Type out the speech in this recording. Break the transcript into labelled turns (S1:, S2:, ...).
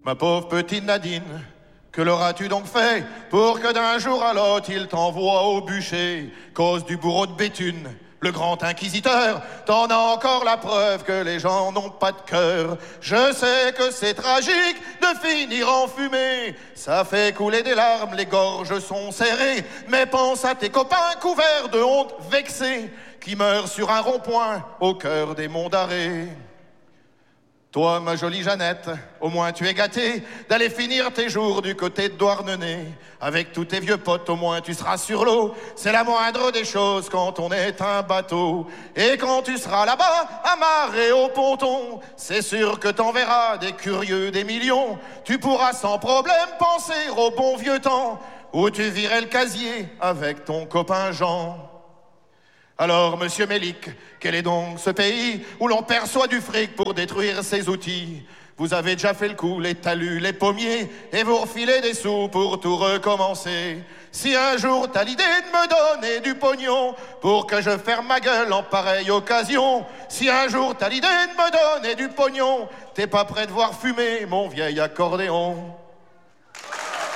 S1: Ma pauvre petite Nadine, que l'auras-tu donc fait pour que d'un jour à l'autre il t'envoie au bûcher, cause du bourreau de Béthune, le grand inquisiteur? T'en as encore la preuve que les gens n'ont pas de cœur. Je sais que c'est tragique de finir en fumée, ça fait couler des larmes, les gorges sont serrées, mais pense à tes copains couverts de honte vexés, qui meurent sur un rond-point au cœur des monts d'arrêt. Toi, ma jolie Jeannette, au moins tu es gâtée d'aller finir tes jours du côté de Douarnenez. Avec tous tes vieux potes, au moins tu seras sur l'eau. C'est la moindre des choses quand on est un bateau. Et quand tu seras là-bas, amarré au ponton, c'est sûr que t'enverras des curieux des millions. Tu pourras sans problème penser au bon vieux temps où tu virais le casier avec ton copain Jean. Alors, monsieur Mélic, quel est donc ce pays où l'on perçoit du fric pour détruire ses outils? Vous avez déjà fait le coup, les talus, les pommiers, et vous refilez des sous pour tout recommencer. Si un jour t'as l'idée de me donner du pognon pour que je ferme ma gueule en pareille occasion, si un jour t'as l'idée de me donner du pognon, t'es pas prêt de voir fumer mon vieil accordéon.